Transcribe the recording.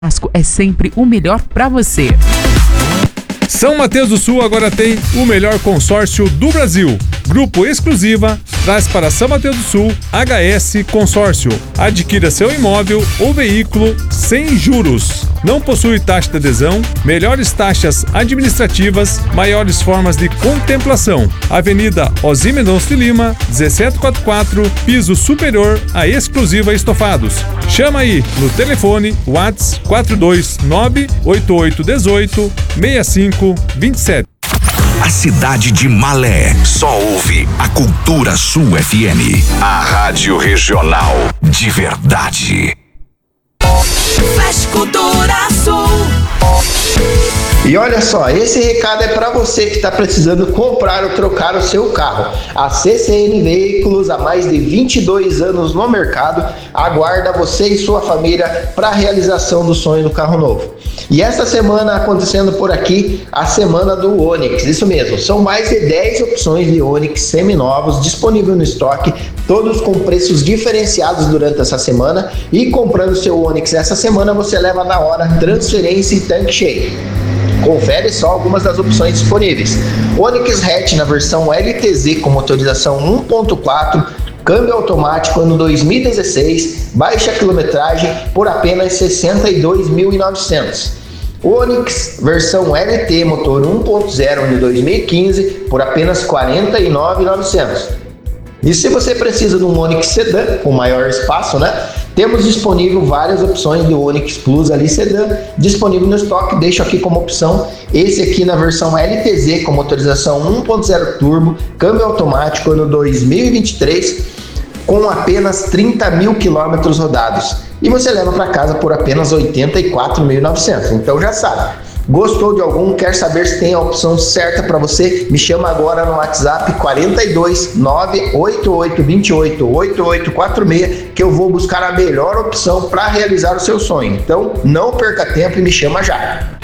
é sempre o melhor para você. São Mateus do Sul agora tem o melhor consórcio do Brasil. Grupo Exclusiva traz para São Mateus do Sul HS Consórcio. Adquira seu imóvel ou veículo sem juros. Não possui taxa de adesão, melhores taxas administrativas, maiores formas de contemplação. Avenida Ozzy Mendonça de Lima, 1744, piso superior a Exclusiva Estofados. Chama aí no telefone WhatsApp 429-8818-6527. A cidade de Malé só ouve a Cultura Sul FM, a rádio regional de verdade. Flash Cultura Sul. E olha só, esse recado é para você que está precisando comprar ou trocar o seu carro. A CCN Veículos, há mais de 22 anos no mercado, aguarda você e sua família para a realização do sonho do carro novo. E essa semana acontecendo por aqui, a semana do Onix, isso mesmo, são mais de 10 opções de Onix seminovos disponíveis no estoque, todos com preços diferenciados durante essa semana, e comprando seu Onix essa semana você leva na hora transferência e tanque cheio. Confere só algumas das opções disponíveis. Onix Hatch na versão LTZ com motorização 1.4, câmbio automático ano 2016, baixa quilometragem por apenas R$ 62.900. Onix versão LT motor 1.0 ano 2015 por apenas R$ 49.900. E se você precisa de um Onix Sedan com maior espaço, temos disponível várias opções de Onix Plus ali Sedan disponível no estoque. Deixo aqui como opção esse aqui na versão LTZ com motorização 1.0 turbo, câmbio automático ano 2023 com apenas 30 mil quilômetros rodados. E você leva para casa por apenas R$ 84.900. Então já sabe. Gostou de algum? Quer saber se tem a opção certa para você? Me chama agora no WhatsApp 42 98828 8846 que eu vou buscar a melhor opção para realizar o seu sonho. Então não perca tempo e me chama já.